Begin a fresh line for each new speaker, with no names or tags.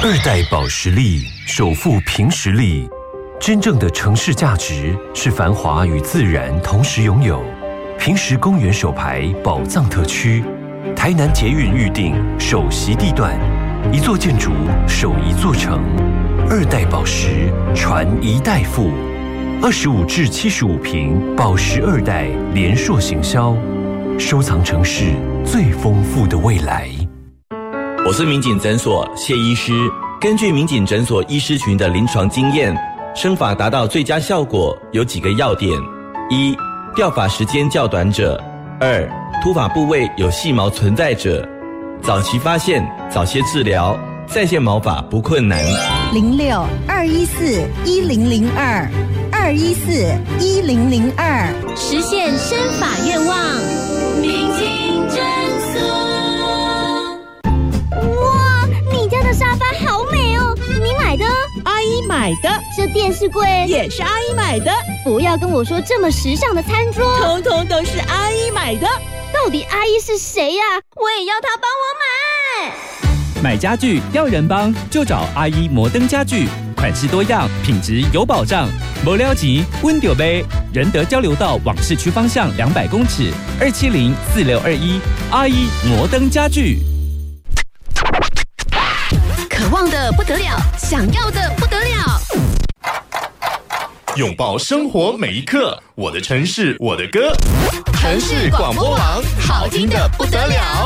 二代保时力首富凭实力，真正的城市价值是繁华与自然同时拥有。凭实公园首排宝藏特区，台南捷运预定首席地段，一座建筑守一座城。二代保时传一代富，25至75坪保时二代联硕行销，收藏城市最丰富的未来。
我是民警诊所谢医师，根据民警诊所医师群的临床经验，生发达到最佳效果有几个要点：一、掉发时间较短者；二、秃发部位有细毛存在者。早期发现，早些治疗，再现毛发不困难。
06-214-1002，214-1002，实现生发愿望。民警诊所。
哇，你家的沙发好美哦，你买的？
阿姨买的。
这电视柜
也是阿姨买的。
不要跟我说这么时尚的餐桌，
通通都是阿姨买的。
到底阿姨是谁呀？我也要她帮我买。
买家具要人帮，就找阿姨摩登家具，款式多样，品质有保障。没了钱，温丢杯。仁德交流道往市区方向200公尺，2704621，阿姨摩登家具。
渴望的不得了，想要的不得了。
拥抱生活每一刻，我的城市，我的歌。城市广播网，好听的不得了。